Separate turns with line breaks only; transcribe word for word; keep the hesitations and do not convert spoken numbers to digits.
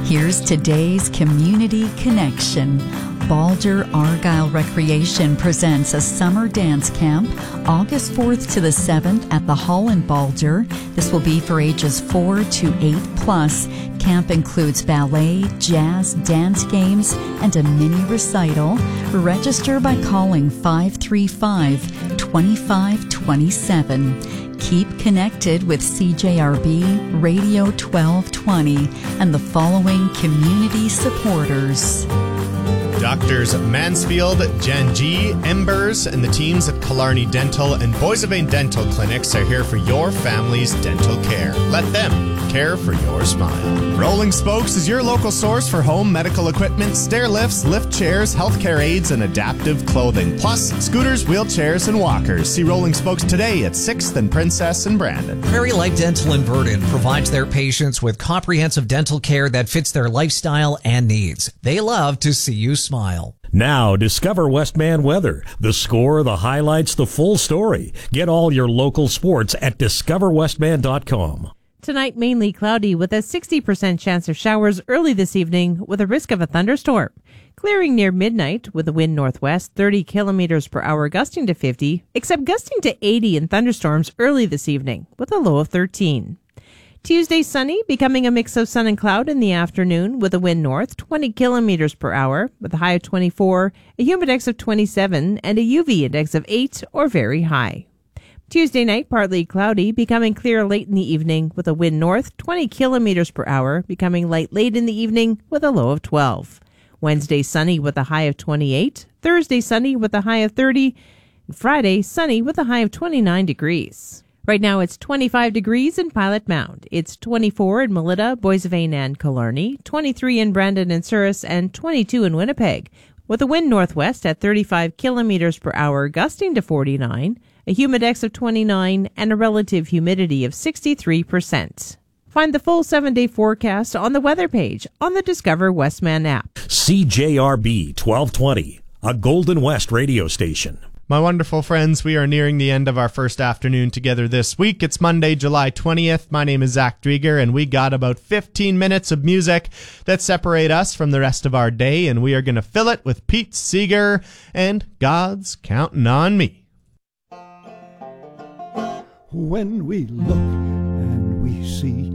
Here's today's Community Connection. Balder Argyle Recreation presents a summer dance camp August fourth to the seventh at the Hall in Balder. This will be for ages four to eight plus. Camp includes ballet, jazz, dance games, and a mini recital. Register by calling five three five, two five two seven. Keep connected with C J R B Radio twelve twenty and the following community supporters.
Doctors Mansfield, Janji, Embers, and the teams at Killarney Dental and Boissevain Dental Clinics are here for your family's dental care. Let them care for your smile. Rolling Spokes is your local source for home medical equipment, stair lifts, lift chairs, healthcare aids, and adaptive clothing. Plus, scooters, wheelchairs, and walkers. See Rolling Spokes today at sixth and Princess and Brandon.
Prairie Life Dental in Verdun provides their patients with comprehensive dental care that fits their lifestyle and needs. They love to see you smile.
Now, discover Westman weather. The score, the highlights, the full story. Get all your local sports at discover westman dot com.
Tonight, mainly cloudy with a sixty percent chance of showers early this evening with a risk of a thunderstorm. Clearing near midnight with a wind northwest, thirty kilometers per hour, gusting to fifty, except gusting to eighty in thunderstorms early this evening with a low of thirteen. Tuesday, sunny, becoming a mix of sun and cloud in the afternoon with a wind north, twenty kilometers per hour with a high of twenty-four, a humidex of twenty-seven, and a U V index of eight or very high. Tuesday night, partly cloudy, becoming clear late in the evening with a wind north, twenty kilometers per hour, becoming light late in the evening with a low of twelve. Wednesday, sunny with a high of twenty-eight. Thursday, sunny with a high of thirty. And Friday, sunny with a high of twenty-nine degrees. Right now, it's twenty-five degrees in Pilot Mound. It's twenty-four in Melita, Boissevain, and Killarney, twenty-three in Brandon and Souris, and twenty-two in Winnipeg, with a wind northwest at thirty-five kilometers per hour, gusting to forty-nine, a humidex of twenty-nine, and a relative humidity of sixty-three percent. Find the full seven-day forecast on the weather page on the Discover Westman app.
C J R B twelve twenty, a Golden West radio station.
My wonderful friends, we are nearing the end of our first afternoon together this week. It's Monday, July twentieth. My name is Zach Drieger, and we got about fifteen minutes of music that separate us from the rest of our day, and we are going to fill it with Pete Seeger and God's Counting on Me.
When we look and we see